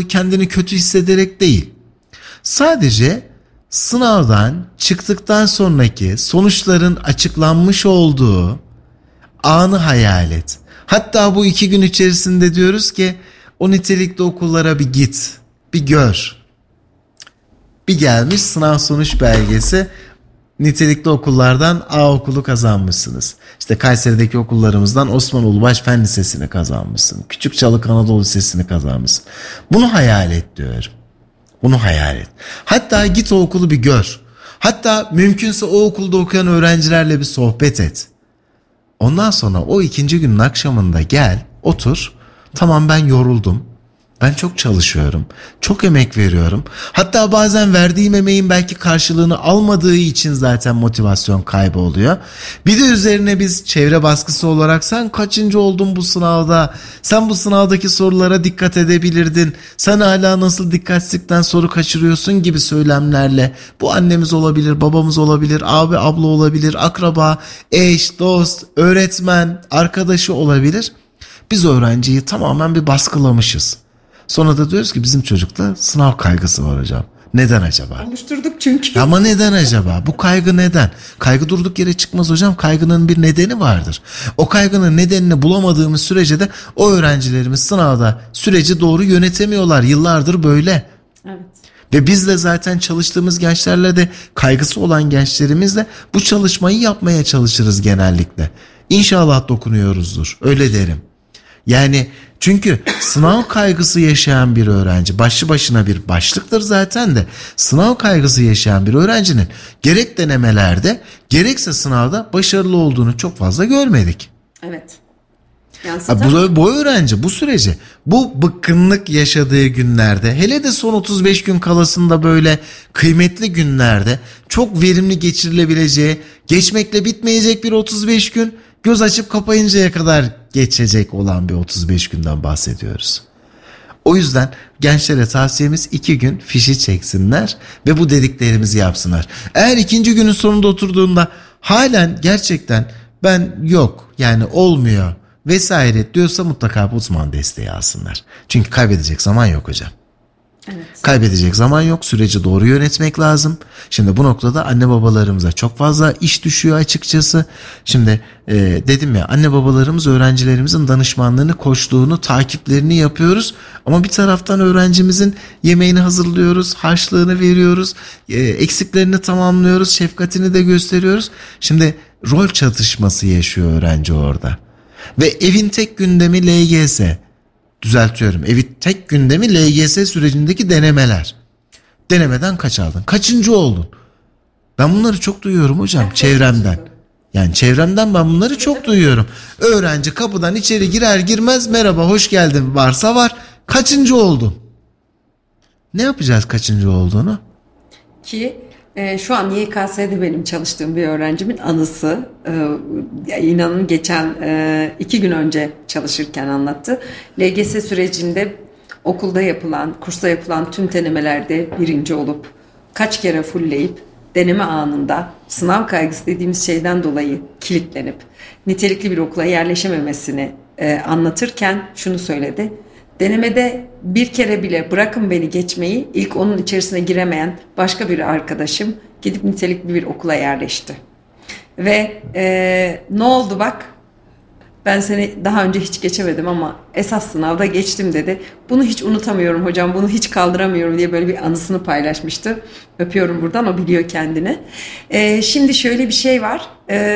kendini kötü hissederek değil. Sadece sınavdan çıktıktan sonraki sonuçların açıklanmış olduğu anı hayal et. Hatta bu 2 gün içerisinde diyoruz ki o nitelikli okullara bir git, bir gör. Bir gelmiş sınav sonuç belgesi, nitelikli okullardan A okulu kazanmışsınız. İşte Kayseri'deki okullarımızdan Osman Ulubaş Fen Lisesi'ni kazanmışsın. Küçükçalık Anadolu Lisesi'ni kazanmışsın. Bunu hayal et diyorum. Bunu hayal et. Hatta git o okulu bir gör. Hatta mümkünse o okulda okuyan öğrencilerle bir sohbet et. Ondan sonra o 2. günün akşamında gel, otur. Tamam, ben yoruldum. Ben çok çalışıyorum. Çok emek veriyorum. Hatta bazen verdiğim emeğin belki karşılığını almadığı için zaten motivasyon kaybı oluyor. Bir de üzerine biz çevre baskısı olarak sen kaçıncı oldun bu sınavda? Sen bu sınavdaki sorulara dikkat edebilirdin. Sen hala nasıl dikkatsizlikten soru kaçırıyorsun gibi söylemlerle, bu annemiz olabilir, babamız olabilir, abi abla olabilir, akraba, eş, dost, öğretmen, arkadaşı olabilir. Biz öğrenciyi tamamen bir baskılamışız. Sonra da diyoruz ki bizim çocukta sınav kaygısı var hocam. Neden acaba? Oluşturduk çünkü. Ama neden acaba? Bu kaygı neden? Kaygı durduk yere çıkmaz hocam. Kaygının bir nedeni vardır. O kaygının nedenini bulamadığımız sürece de o öğrencilerimiz sınavda süreci doğru yönetemiyorlar. Yıllardır böyle. Evet. Ve biz de zaten çalıştığımız gençlerle de, kaygısı olan gençlerimizle bu çalışmayı yapmaya çalışırız genellikle. İnşallah dokunuyoruzdur. Öyle derim. Yani çünkü sınav kaygısı yaşayan bir öğrenci, başlı başına bir başlıktır zaten de, sınav kaygısı yaşayan bir öğrencinin gerek denemelerde gerekse sınavda başarılı olduğunu çok fazla görmedik. Evet. Bu öğrenci bu süreci, bu bıkkınlık yaşadığı günlerde, hele de son 35 gün kalasında böyle kıymetli günlerde çok verimli geçirilebileceği, geçmekle bitmeyecek bir 35 gün, göz açıp kapayıncaya kadar geçecek olan bir 35 günden bahsediyoruz. O yüzden gençlere tavsiyemiz 2 gün fişi çeksinler ve bu dediklerimizi yapsınlar. Eğer 2. günün sonunda oturduğunda halen gerçekten ben yok yani olmuyor vesaire diyorsa mutlaka bu uzman desteği alsınlar. Çünkü kaybedecek zaman yok hocam. Evet. Kaybedecek zaman yok. Süreci doğru yönetmek lazım. Şimdi bu noktada anne babalarımıza çok fazla iş düşüyor açıkçası. Şimdi dedim ya, anne babalarımız öğrencilerimizin danışmanlığını, koçluğunu, takiplerini yapıyoruz. Ama bir taraftan öğrencimizin yemeğini hazırlıyoruz, harçlığını veriyoruz, eksiklerini tamamlıyoruz, şefkatini de gösteriyoruz. Şimdi rol çatışması yaşıyor öğrenci orada. Ve evin tek gündemi LGS. Düzeltiyorum. Evin tek gündemi LGS sürecindeki denemeler. Denemeden kaç aldın? Kaçıncı oldun? Ben bunları çok duyuyorum hocam çevremden. Yani çevremden ben bunları çok duyuyorum. Öğrenci kapıdan içeri girer girmez merhaba hoş geldin varsa var. Kaçıncı oldun? Ne yapacağız kaçıncı olduğunu? Ki şu an YKS'de benim çalıştığım bir öğrencimin anısı. İnanın geçen 2 gün önce çalışırken anlattı. LGS sürecinde okulda yapılan, kursta yapılan tüm denemelerde birinci olup kaç kere fullleyip deneme anında sınav kaygısı dediğimiz şeyden dolayı kilitlenip nitelikli bir okula yerleşememesini anlatırken şunu söyledi. Denemede bir kere bile bırakın beni geçmeyi, ilk onun içerisine giremeyen başka bir arkadaşım gidip nitelikli bir okula yerleşti. Ve ne oldu bak, ben seni daha önce hiç geçemedim ama esas sınavda geçtim dedi. Bunu hiç unutamıyorum hocam, bunu hiç kaldıramıyorum diye böyle bir anısını paylaşmıştı. Öpüyorum buradan, o biliyor kendini. Şimdi şöyle bir şey var,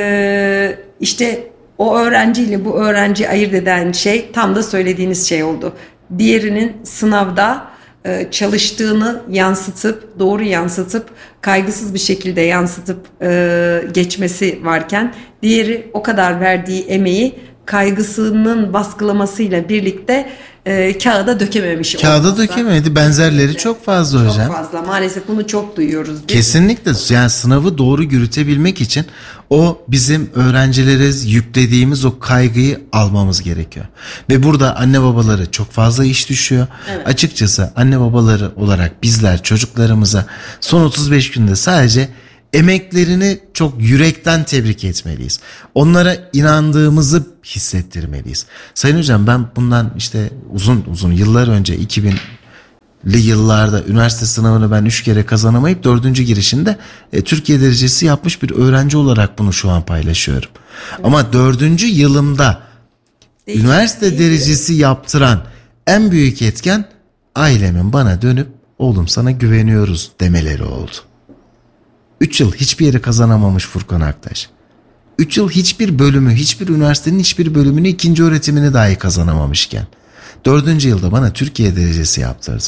işte o öğrenciyle bu öğrenci ayırt eden şey tam da söylediğiniz şey oldu. Diğerinin sınavda çalıştığını yansıtıp, doğru yansıtıp, kaygısız bir şekilde yansıtıp geçmesi varken, diğeri o kadar verdiği emeği kaygısının baskılamasıyla birlikte kağıda dökememiş. Kağıda dökemedi. Benzerleri çok fazla hocam. Çok fazla. Maalesef bunu çok duyuyoruz biz. Kesinlikle. Yani sınavı doğru yürütebilmek için o bizim öğrencilere yüklediğimiz o kaygıyı almamız gerekiyor. Ve burada anne babaları çok fazla iş düşüyor. Evet. Açıkçası anne babaları olarak bizler çocuklarımıza son 35 günde sadece emeklerini çok yürekten tebrik etmeliyiz. Onlara inandığımızı hissettirmeliyiz. Sayın hocam, ben bundan işte uzun yıllar önce yıllarda üniversite sınavını ben 3 kere kazanamayıp 4. girişinde Türkiye derecesi yapmış bir öğrenci olarak bunu şu an paylaşıyorum. Evet. Ama 4. yılımda üniversite derecesi yaptıran en büyük etken ailemin bana dönüp oğlum sana güveniyoruz demeleri oldu. 3 yıl hiçbir yeri kazanamamış Furkan Aktaş. 3 yıl hiçbir bölümü, hiçbir üniversitenin hiçbir bölümünü, ikinci öğretimini dahi kazanamamışken 4. yılda bana Türkiye derecesi yaptırdı.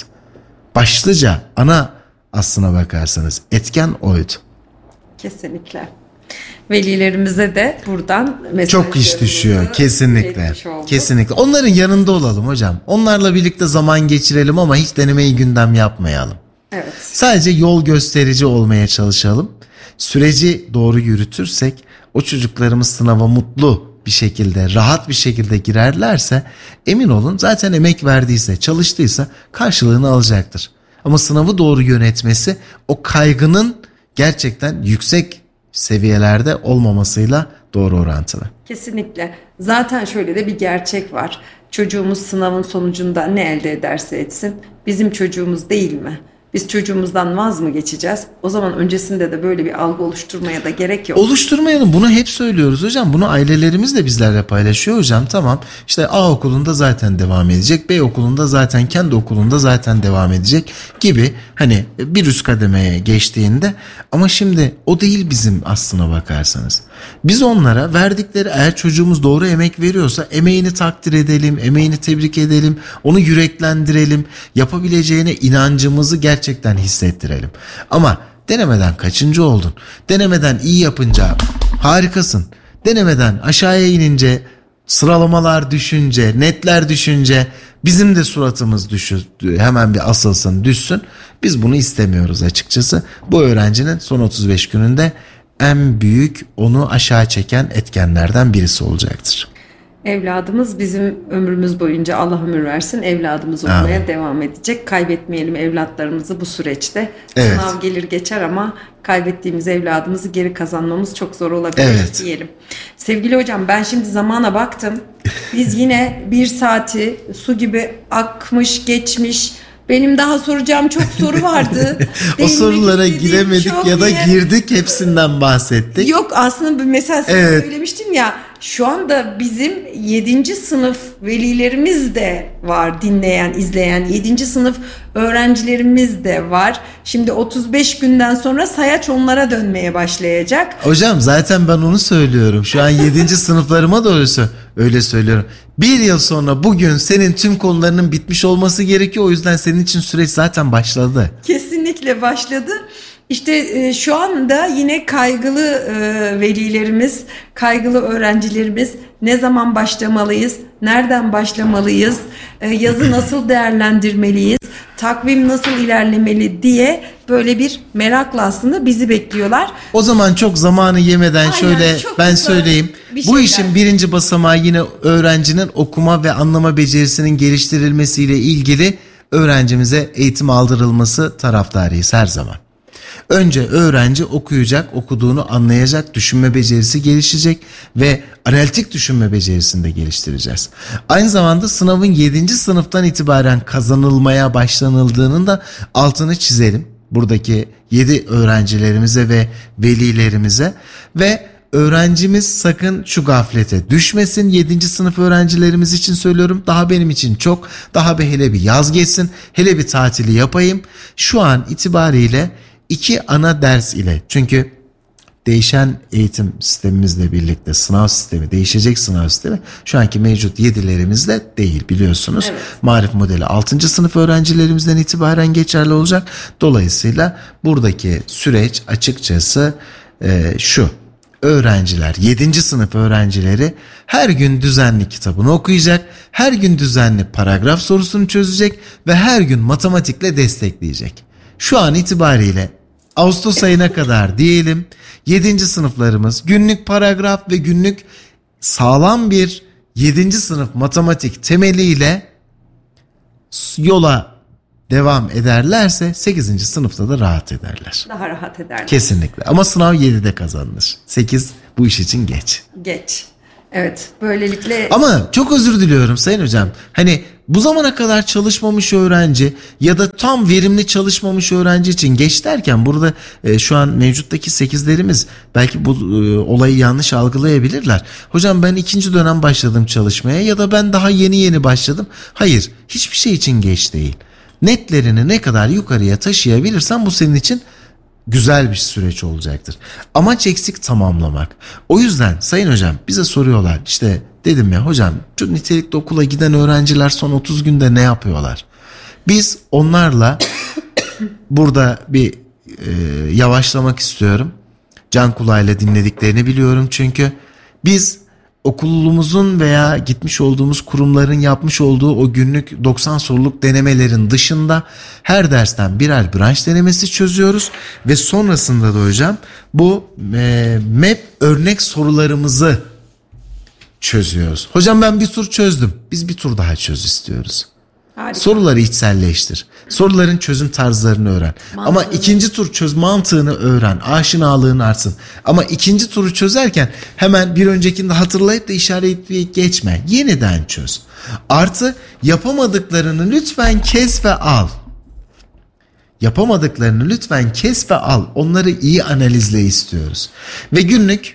Başlıca ana aslına bakarsanız etken oydu. Kesinlikle. Velilerimize de buradan çok iş düşüyor kesinlikle. Kesinlikle. Onların yanında olalım hocam. Onlarla birlikte zaman geçirelim ama hiç denemeyi gündem yapmayalım. Evet. Sadece yol gösterici olmaya çalışalım. Süreci doğru yürütürsek o çocuklarımız sınava mutlu bir şekilde, rahat bir şekilde girerlerse emin olun zaten emek verdiyse, çalıştıysa karşılığını alacaktır. Ama sınavı doğru yönetmesi o kaygının gerçekten yüksek seviyelerde olmamasıyla doğru orantılı. Kesinlikle. Zaten şöyle de bir gerçek var. Çocuğumuz sınavın sonucunda ne elde ederse etsin bizim çocuğumuz değil mi? Biz çocuğumuzdan vaz mı geçeceğiz? O zaman öncesinde de böyle bir algı oluşturmaya da gerek yok. Oluşturmayalım. Bunu hep söylüyoruz hocam. Bunu ailelerimiz de bizlerle paylaşıyor hocam. Tamam işte A okulunda zaten devam edecek. B okulunda zaten kendi okulunda zaten devam edecek gibi hani bir üst kademeye geçtiğinde ama şimdi o değil bizim aslına bakarsanız. Biz onlara verdikleri eğer çocuğumuz doğru emek veriyorsa emeğini takdir edelim, emeğini tebrik edelim, onu yüreklendirelim, yapabileceğine inancımızı gerçekten hissettirelim. Ama denemeden kaçıncı oldun? Denemeden iyi yapınca harikasın. Denemeden aşağıya inince, sıralamalar düşünce, netler düşünce bizim de suratımız hemen bir asılsın, düşsün. Biz bunu istemiyoruz açıkçası. Bu öğrencinin son 35 gününde en büyük onu aşağı çeken etkenlerden birisi olacaktır. Evladımız bizim ömrümüz boyunca Allah ömür versin evladımız olmaya devam edecek. Kaybetmeyelim evlatlarımızı bu süreçte. Evet. Sınav gelir geçer ama kaybettiğimiz evladımızı geri kazanmamız çok zor olabilir diyelim. Sevgili hocam ben şimdi zamana baktım. Biz yine 1 saati su gibi akmış geçmiş. Benim daha soracağım çok soru vardı. O sorulara giremedik ya da girdik hepsinden bahsettik. Yok aslında mesela sana söylemiştim ya şu anda bizim 7. sınıf velilerimiz de var dinleyen, izleyen 7. sınıf öğrencilerimiz de var. Şimdi 35 günden sonra sayaç onlara dönmeye başlayacak. Hocam zaten ben onu söylüyorum. Şu an 7. sınıflarıma da öyle söylüyorum. 1 yıl sonra bugün senin tüm konularının bitmiş olması gerekiyor. O yüzden senin için süreç zaten başladı. Kesinlikle başladı. İşte şu anda yine kaygılı velilerimiz, kaygılı öğrencilerimiz ne zaman başlamalıyız, nereden başlamalıyız, yazı nasıl değerlendirmeliyiz, takvim nasıl ilerlemeli diye böyle bir merakla aslında bizi bekliyorlar. O zaman çok zamanı yemeden şöyle ben söyleyeyim. Bu işin birinci basamağı yine öğrencinin okuma ve anlama becerisinin geliştirilmesiyle ilgili öğrencimize eğitim aldırılması taraftarıyız her zaman. Önce öğrenci okuyacak, okuduğunu anlayacak, düşünme becerisi gelişecek ve analitik düşünme becerisini de geliştireceğiz. Aynı zamanda sınavın 7. sınıftan itibaren kazanılmaya başlanıldığının da altını çizelim. Buradaki 7 öğrencilerimize ve velilerimize ve öğrencimiz sakın şu gaflete düşmesin. 7. sınıf öğrencilerimiz için söylüyorum. Daha benim için çok. Daha hele bir yaz geçsin. Hele bir tatili yapayım. Şu an itibariyle 2 ana ders ile çünkü değişen eğitim sistemimizle birlikte sınav sistemi, değişecek sınav sistemi şu anki mevcut 7'lerimizle değil biliyorsunuz. Evet. Marif modeli 6. sınıf öğrencilerimizden itibaren geçerli olacak. Dolayısıyla buradaki süreç açıkçası şu. Öğrenciler 7. sınıf öğrencileri her gün düzenli kitabını okuyacak, her gün düzenli paragraf sorusunu çözecek ve her gün matematikle destekleyecek. Şu an itibariyle Ağustos ayına kadar diyelim 7. sınıflarımız günlük paragraf ve günlük sağlam bir 7. sınıf matematik temeliyle yola devam ederlerse 8. sınıfta da rahat ederler. Daha rahat ederler. Kesinlikle ama sınav 7'de kazanılır. 8 bu iş için geç. Geç. Evet böylelikle. Ama çok özür diliyorum Sayın Hocam. Hani bu zamana kadar çalışmamış öğrenci ya da tam verimli çalışmamış öğrenci için geç derken burada şu an mevcuttaki 8'lerimiz belki bu olayı yanlış algılayabilirler. Hocam ben 2. dönem başladım çalışmaya ya da ben daha yeni başladım. Hayır, hiçbir şey için geç değil. Netlerini ne kadar yukarıya taşıyabilirsen bu senin için güzel bir süreç olacaktır. Amaç eksik tamamlamak. O yüzden sayın hocam bize soruyorlar, işte dedim ya hocam şu nitelikli okula giden öğrenciler son 30 günde ne yapıyorlar? Biz onlarla burada bir yavaşlamak istiyorum. Can kulağıyla dinlediklerini biliyorum çünkü biz okulumuzun veya gitmiş olduğumuz kurumların yapmış olduğu o günlük 90 soruluk denemelerin dışında her dersten birer branş denemesi çözüyoruz ve sonrasında da hocam bu MEP örnek sorularımızı çözüyoruz. Hocam ben bir tur çözdüm. Biz bir tur daha çöz istiyoruz. Harika. Soruları içselleştir. Soruların çözüm tarzlarını öğren. Ama ikinci tur çöz, mantığını öğren. Aşinalığın artsın. Ama ikinci turu çözerken hemen bir öncekini hatırlayıp da işaretleyip geçme. Yeniden çöz. Artı yapamadıklarını lütfen kes ve al. Yapamadıklarını lütfen kes ve al. Onları iyi analizle istiyoruz. Ve günlük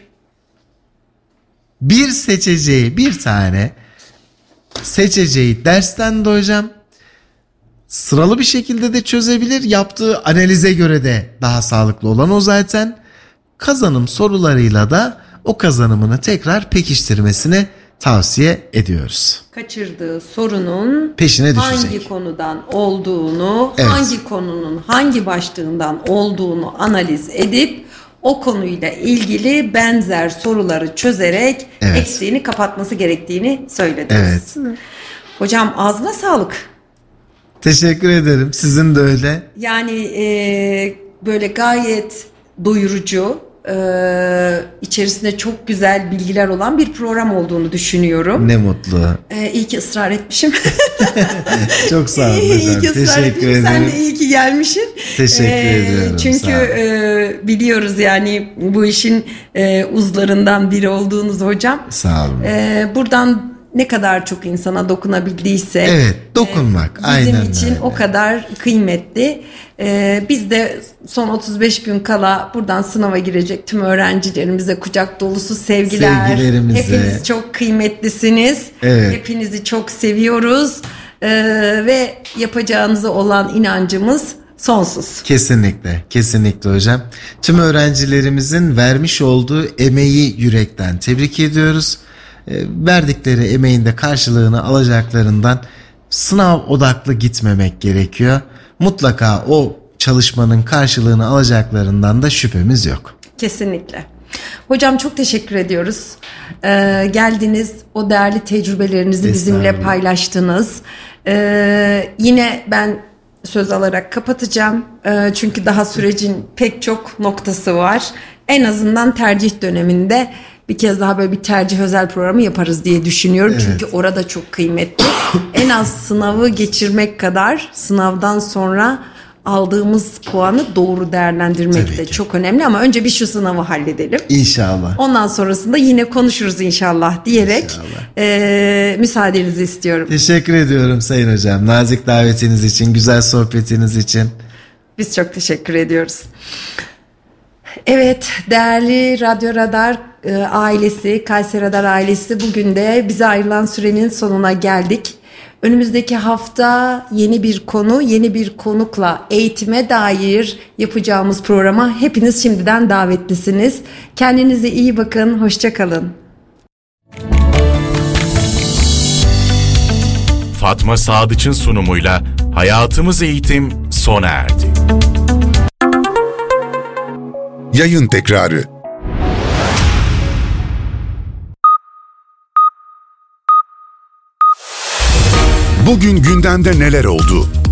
bir tane seçeceği dersten de hocam sıralı bir şekilde de çözebilir. Yaptığı analize göre de daha sağlıklı olan o zaten. Kazanım sorularıyla da o kazanımını tekrar pekiştirmesini tavsiye ediyoruz. Kaçırdığı sorunun peşine düşecek. Hangi konudan olduğunu, evet, hangi konunun hangi başlığından olduğunu analiz edip o konuyla ilgili benzer soruları çözerek evet, eksiğini kapatması gerektiğini söylediniz. Evet. Hocam ağzına sağlık. Teşekkür ederim. Sizin de öyle. Yani böyle gayet doyurucu, içerisinde çok güzel bilgiler olan bir program olduğunu düşünüyorum. Ne mutlu. İyi ki ısrar etmişim. Çok sağ olun hocam. İyi ki ısrar Teşekkür etmişim. ederim. Sen de iyi ki gelmişsin. Teşekkür ediyorum. Çünkü biliyoruz yani bu işin uzlarından biri olduğunuz hocam. Sağ olun. Buradan ne kadar çok insana dokunabildiyse evet, dokunmak bizim için öyle. O kadar kıymetli. Biz de son 35 gün kala buradan sınava girecek tüm öğrencilerimize kucak dolusu sevgiler. Hepiniz çok kıymetlisiniz. Evet. Hepinizi çok seviyoruz. Ve yapacağınıza olan inancımız sonsuz. Kesinlikle hocam. Tüm öğrencilerimizin vermiş olduğu emeği yürekten tebrik ediyoruz. Verdikleri emeğin de karşılığını alacaklarından sınav odaklı gitmemek gerekiyor. Mutlaka o çalışmanın karşılığını alacaklarından da şüphemiz yok. Kesinlikle. Hocam çok teşekkür ediyoruz. Geldiniz, o değerli tecrübelerinizi bizimle paylaştınız. Yine ben söz alarak kapatacağım. Çünkü daha sürecin pek çok noktası var. En azından tercih döneminde bir kez daha böyle bir tercih özel programı yaparız diye düşünüyorum. Evet. Çünkü orada çok kıymetli. En az sınavı geçirmek kadar sınavdan sonra aldığımız puanı doğru değerlendirmek de çok önemli. Ama önce bir şu sınavı halledelim. İnşallah. Ondan sonrasında yine konuşuruz inşallah diyerek müsaadenizi istiyorum. Teşekkür ediyorum Sayın Hocam. Nazik davetiniz için, güzel sohbetiniz için. Biz çok teşekkür ediyoruz. Evet, değerli Radyo Radar ailesi, Kayseri Radar ailesi, bugün de bize ayrılan sürenin sonuna geldik. Önümüzdeki hafta yeni bir konu, yeni bir konukla eğitime dair yapacağımız programa hepiniz şimdiden davetlisiniz. Kendinize iyi bakın, hoşça kalın. Fatma Sadıç'ın sunumuyla Hayatımız Eğitim sona erdi. Yayın tekrarı. Bugün gündemde neler oldu?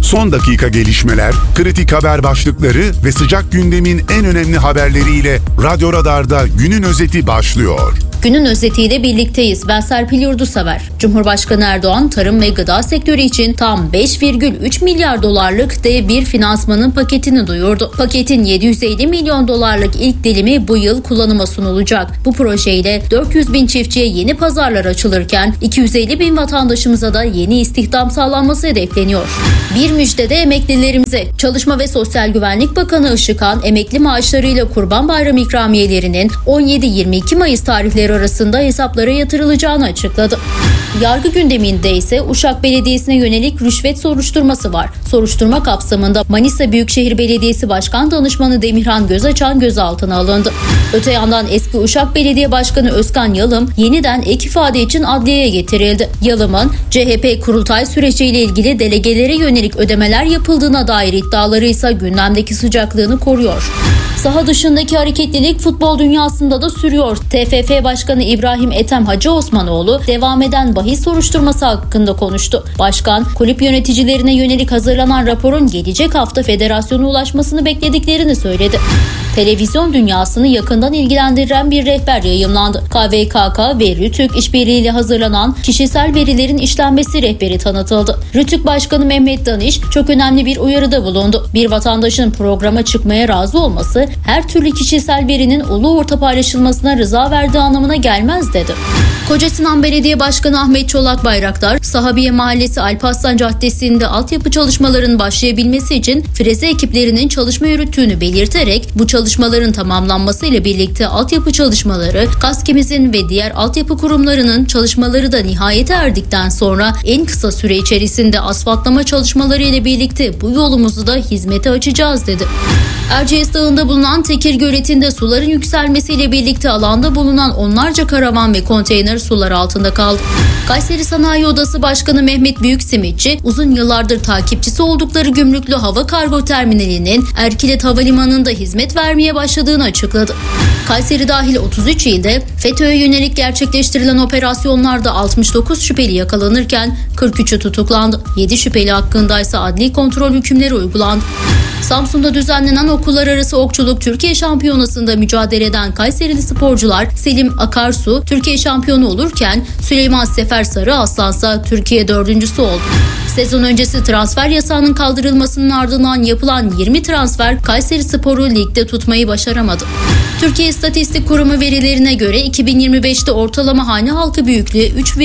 Son dakika gelişmeler, kritik haber başlıkları ve sıcak gündemin en önemli haberleriyle Radyo Radar'da günün özeti başlıyor. Günün özetiyle birlikteyiz. Ben Serpil Yurdusever. Cumhurbaşkanı Erdoğan, tarım ve gıda sektörü için tam 5,3 milyar dolarlık dev bir finansmanın paketini duyurdu. Paketin 750 milyon dolarlık ilk dilimi bu yıl kullanıma sunulacak. Bu projeyle 400 bin çiftçiye yeni pazarlar açılırken 250 bin vatandaşımıza da yeni istihdam sağlanması hedefleniyor. Bir müjde de emeklilerimize. Çalışma ve Sosyal Güvenlik Bakanı Işıkhan, emekli maaşlarıyla Kurban Bayramı ikramiyelerinin 17-22 Mayıs tarihleri arasında hesaplara yatırılacağını açıkladı. Yargı gündeminde ise Uşak Belediyesi'ne yönelik rüşvet soruşturması var. Soruşturma kapsamında Manisa Büyükşehir Belediyesi Başkan Danışmanı Demirhan Gözaçan gözaltına alındı. Öte yandan eski Uşak Belediye Başkanı Özkan Yalım yeniden ek ifade için adliyeye getirildi. Yalım'ın CHP kurultay süreciyle ilgili delegelere yönelik ödemeler yapıldığına dair iddiaları ise gündemdeki sıcaklığını koruyor. Saha dışındaki hareketlilik futbol dünyasında da sürüyor. TFF Başkanı İbrahim Ethem Hacı Osmanoğlu devam eden bahis soruşturması hakkında konuştu. Başkan, kulüp yöneticilerine yönelik hazırlanan raporun gelecek hafta federasyona ulaşmasını beklediklerini söyledi. Televizyon dünyasını yakından ilgilendiren bir rehber yayımlandı. KVKK ve Rütük işbirliğiyle hazırlanan kişisel verilerin işlenmesi rehberi tanıtıldı. Rütük Başkanı Mehmet Danış çok önemli bir uyarıda bulundu. Bir vatandaşın programa çıkmaya razı olması her türlü kişisel verinin ulu orta paylaşılmasına rıza verdiği anlamına gelmez dedi. Kocasinan Belediye Başkanı Ahmet Çolak Bayraktar, Sahabiye Mahallesi Alparslan Caddesi'nde altyapı çalışmalarının başlayabilmesi için freze ekiplerinin çalışma yürüttüğünü belirterek bu çalışmaların tamamlanması ile birlikte altyapı çalışmaları, KASKİMİZ'in ve diğer altyapı kurumlarının çalışmaları da nihayete erdikten sonra en kısa süre içerisinde asfaltlama çalışmaları ile birlikte bu yolumuzu da hizmete açacağız dedi. Erciyes Dağı'nda bulunan Tekir Göleti'nde suların yükselmesiyle birlikte alanda bulunan onlarca karavan ve konteyner sular altında kaldı. Kayseri Sanayi Odası Başkanı Mehmet Büyüksimitçi, uzun yıllardır takipçisi oldukları Gümrüklü Hava Kargo Terminali'nin Erkilet Havalimanı'nda hizmet vermeye başladığını açıkladı. Kayseri dahil 33 ilde FETÖ'ye yönelik gerçekleştirilen operasyonlarda 69 şüpheli yakalanırken 43'ü tutuklandı. 7 şüpheli hakkında ise adli kontrol hükümleri uygulandı. Samsun'da düzenlenen okullar arası okçuluk Türkiye Şampiyonası'nda mücadele eden Kayserili sporcular Selim Akarsu Türkiye şampiyonu olurken Süleyman Sefer Sarı Aslansa Türkiye dördüncüsü oldu. Sezon öncesi transfer yasağının kaldırılmasının ardından yapılan 20 transfer Kayserispor'u ligde tutmayı başaramadı. Türkiye İstatistik Kurumu verilerine göre 2025'te ortalama hane halkı büyüklüğü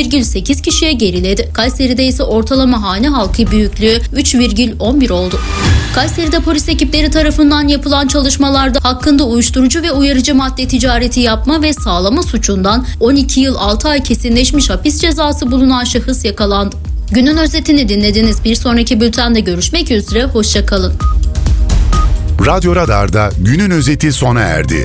3,8 kişiye geriledi. Kayseri'de ise ortalama hane halkı büyüklüğü 3,11 oldu. Kayseri'de polis ekipleri tarafından yapılan çalışmalarda hakkında uyuşturucu ve uyarıcı madde ticareti yapma ve sağlama suçundan 12 yıl 6 ay kesinleşmiş hapis cezası bulunan şahıs yakalandı. Günün özetini dinlediniz. Bir sonraki bültende görüşmek üzere. Hoşça kalın. Radyo Radar'da günün özeti sona erdi.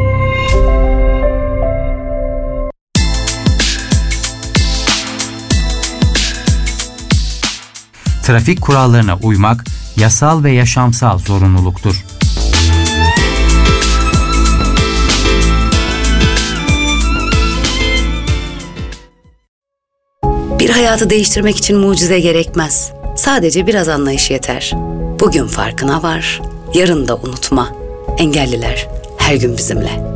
Trafik kurallarına uymak yasal ve yaşamsal zorunluluktur. Bir hayatı değiştirmek için mucize gerekmez. Sadece biraz anlayış yeter. Bugün farkına var, yarın da unutma. Engelliler her gün bizimle.